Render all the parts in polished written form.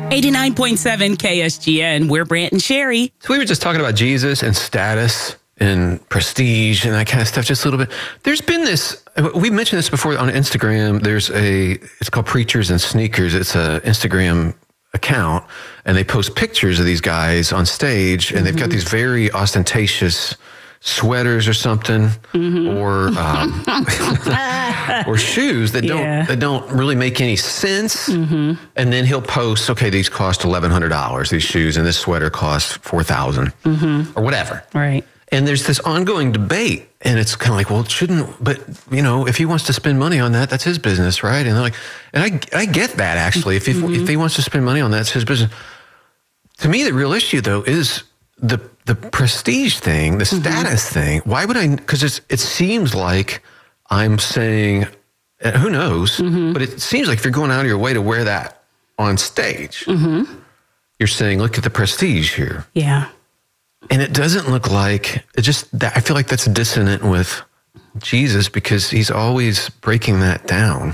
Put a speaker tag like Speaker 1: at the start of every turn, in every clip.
Speaker 1: 89.7 KSGN. We're Brant and Sherry.
Speaker 2: So we were just talking about Jesus and status and prestige and that kind of stuff just a little bit. There's been this, we mentioned this before on Instagram. It's called Preachers and Sneakers. It's an Instagram account, and they post pictures of these guys on stage, and they've got these very ostentatious sweaters or something, or or shoes that don't really make any sense. And then he'll post, okay, these cost $1,100, these shoes, and this sweater costs $4,000 or whatever.
Speaker 1: Right.
Speaker 2: And there's this ongoing debate, and it's kind of like, well, it shouldn't, but if he wants to spend money on that, that's his business, right? And they're like, and I get that actually. If he wants to spend money on that, it's his business. To me, the real issue though is the prestige thing, the status thing. Why would I? Because it seems like I'm saying, who knows? But it seems like if you're going out of your way to wear that on stage, you're saying, look at the prestige here.
Speaker 1: Yeah.
Speaker 2: And it doesn't look like I feel like that's dissonant with Jesus, because he's always breaking that down.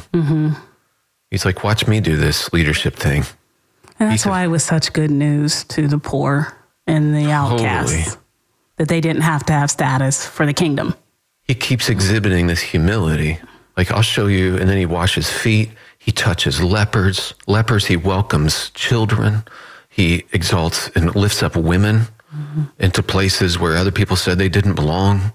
Speaker 2: He's like, watch me do this leadership thing.
Speaker 1: And that's why it was such good news to the poor and the outcasts, that they didn't have to have status for the kingdom.
Speaker 2: He keeps exhibiting this humility. Like, I'll show you. And then he washes feet. He touches lepers. He welcomes children. He exalts and lifts up women into places where other people said they didn't belong.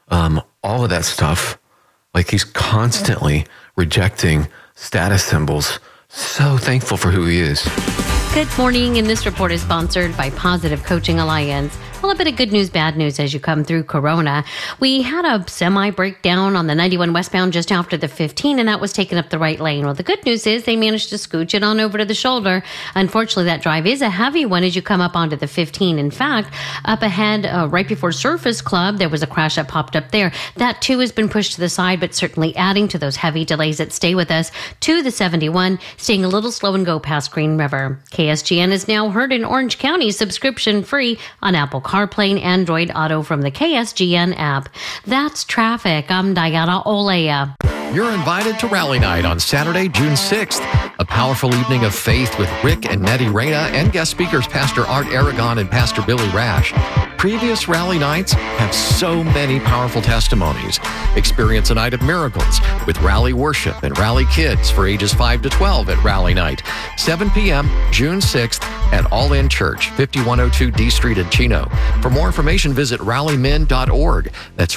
Speaker 2: All of that stuff. Like, he's constantly rejecting status symbols. So thankful for who he is.
Speaker 3: Good morning, and this report is sponsored by Positive Coaching Alliance. Well, a bit of good news, bad news as you come through Corona. We had a semi-breakdown on the 91 westbound just after the 15, and that was taking up the right lane. Well, the good news is they managed to scooch it on over to the shoulder. Unfortunately, that drive is a heavy one as you come up onto the 15. In fact, up ahead, right before Surface Club, there was a crash that popped up there. That, too, has been pushed to the side, but certainly adding to those heavy delays that stay with us to the 71, staying a little slow and go past Green River. KSGN is now heard in Orange County, subscription-free on Apple CarPlay and Android Auto from the KSGN app. That's traffic. I'm Diana Olea.
Speaker 4: You're invited to Rally Night on Saturday, June 6th. A powerful evening of faith with Rick and Nettie Reyna and guest speakers Pastor Art Aragon and Pastor Billy Rash. Previous Rally Nights have so many powerful testimonies. Experience a night of miracles with Rally Worship and Rally Kids for ages 5 to 12 at Rally Night. 7 p.m., June 6th at All In Church, 5102 D Street in Chino. For more information, visit rallymin.org. That's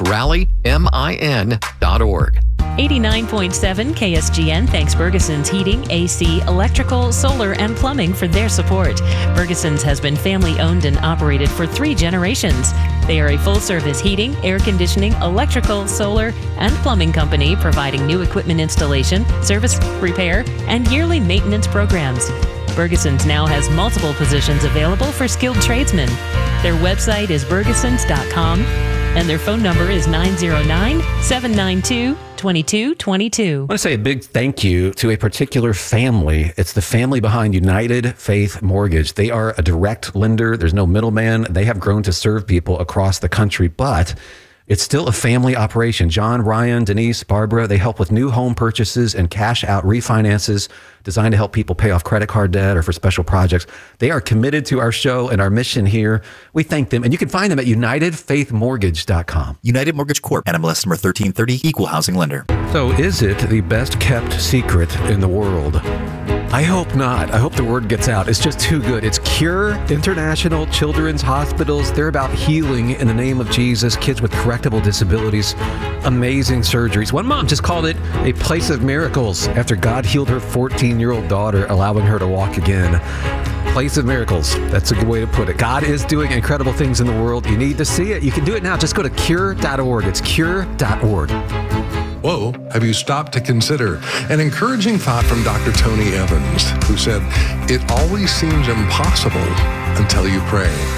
Speaker 4: rallymin.org.
Speaker 5: 89.7 KSGN thanks Bergeson's Heating, AC, Electrical, Solar, and Plumbing for their support. Bergeson's has been family-owned and operated for 3 generations. They are a full-service heating, air conditioning, electrical, solar, and plumbing company providing new equipment installation, service, repair, and yearly maintenance programs. Bergeson's now has multiple positions available for skilled tradesmen. Their website is bergesons.com, and their phone number is 909-792-2222.
Speaker 6: I want to say a big thank you to a particular family. It's the family behind United Faith Mortgage. They are a direct lender. There's no middleman. They have grown to serve people across the country, but it's still a family operation. John, Ryan, Denise, Barbara, they help with new home purchases and cash out refinances designed to help people pay off credit card debt or for special projects. They are committed to our show and our mission here. We thank them. And you can find them at UnitedFaithMortgage.com.
Speaker 7: United Mortgage Corp. NMLS number 1330, Equal Housing Lender.
Speaker 6: So is it the best kept secret in the world? I hope not. I hope the word gets out. It's just too good. It's Cure International Children's Hospitals. They're about healing in the name of Jesus, kids with correctable disabilities, amazing surgeries. One mom just called it a place of miracles after God healed her 14-year-old daughter, allowing her to walk again. Place of miracles. That's a good way to put it. God is doing incredible things in the world. You need to see it. You can do it now. Just go to cure.org. It's cure.org.
Speaker 8: Whoa, have you stopped to consider an encouraging thought from Dr. Tony Evans, who said, "It always seems impossible until you pray."